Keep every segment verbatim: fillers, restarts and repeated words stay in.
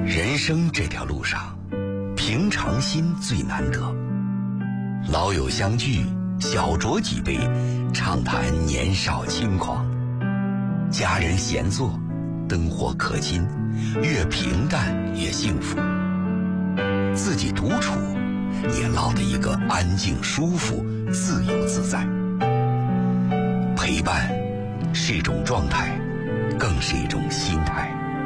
人生这条路上，平常心最难得。老友相聚，小酌几杯，畅谈年少轻狂。家人闲坐，灯火可亲，越平淡越幸福。自己独处，也落得一个安静、舒服、自由自在。陪伴是一种状态，更是一种心态。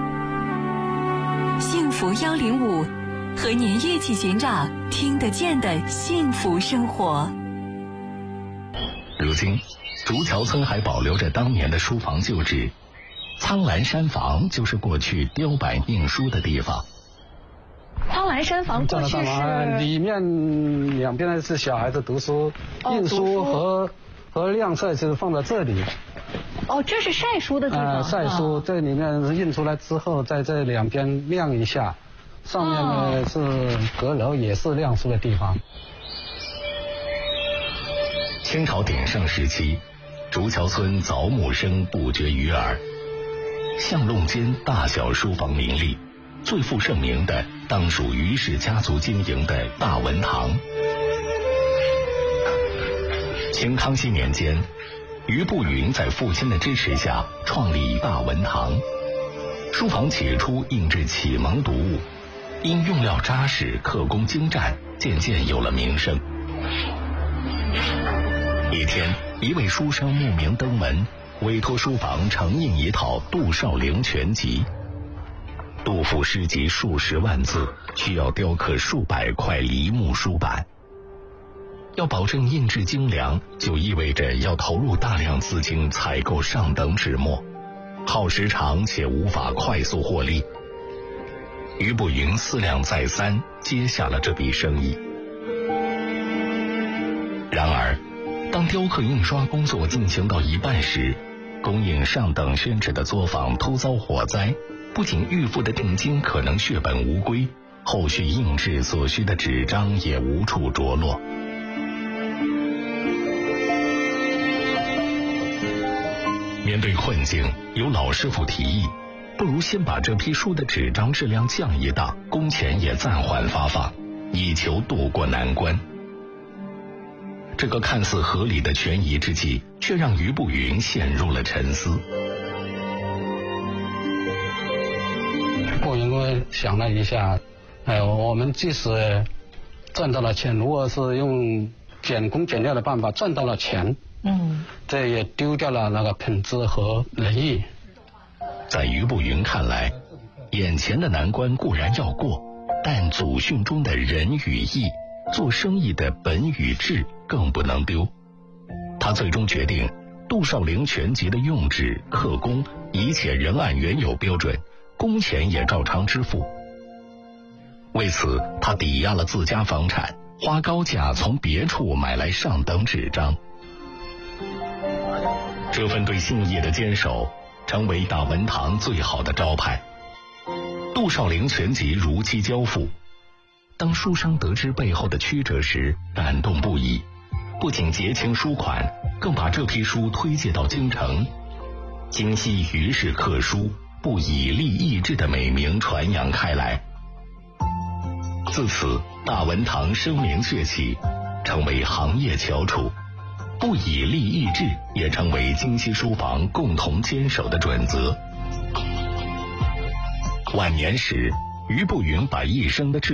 幸福幺零五，和您一起寻找听得见的幸福生活。 如今，竹桥村还保留着当年的书房旧址，苍兰山房就是过去雕版印书的地方。 苍兰山房过去是里面两边是小孩子读书，哦、印书和和晾晒就是放在这里。 哦，这是晒书的地方。呃， 晒书，这里面印出来之后，在这两边晾一下，上面呢、哦、是阁楼，也是晾书的地方。 清朝鼎盛时期，竹桥村凿木声不绝于耳，巷弄间大小书房林立，最负盛名的当属于氏家族经营的大文堂。清康熙年间，于步云在父亲的支持下创立大文堂，书房起初印制启蒙读物，因用料扎实、刻工精湛，渐渐有了名声。一天，一位书商慕名登门，委托书房承印一套杜少陵全集。杜甫诗集数十万字，需要雕刻数百块梨木书板。要保证印制精良，就意味着要投入大量资金采购上等纸墨，耗时长且无法快速获利。于步云思量再三，接下了这笔生意。然而，当雕刻印刷工作进行到一半时，供应上等宣纸的作坊突遭火灾，不仅预付的定金可能血本无归，后续印制所需的纸张也无处着落。面对困境，有老师傅提议，不如先把这批书的纸张质量降一档，工钱也暂缓发放，以求渡过难关。这个看似合理的权宜之计，却让于步云陷入了沉思。 步云想了一下，呃，我们即使赚到了钱，如果是用减工减料的办法赚到了钱，嗯，这也丢掉了那个品质和仁义。 在于步云看来，眼前的难关固然要过，但祖训中的仁与义，做生意的本与智更不能丢。他最终决定，杜少陵全集的用纸、刻工，一切仍按原有标准，工钱也照常支付。为此，他抵押了自家房产，花高价从别处买来上等纸张。这份对信义的坚守，成为大文堂最好的招牌。杜少陵全集如期交付，当书商得知背后的曲折时，感动不已，不仅结清书款，更把这批书推介到京城，京西于氏刻书不以利益制的美名传扬开来。自此，大文堂声名鹊起，成为行业翘楚。不以利益制也成为京西书房共同坚守的准则。晚年时，于步云把一生的志